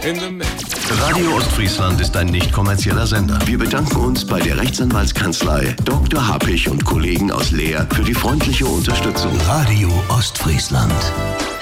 in the mix. Radio Ostfriesland ist ein nicht kommerzieller Sender. Wir bedanken uns bei der Rechtsanwaltskanzlei Dr. Happig und Kollegen aus Leer für die freundliche Unterstützung. Radio Ostfriesland.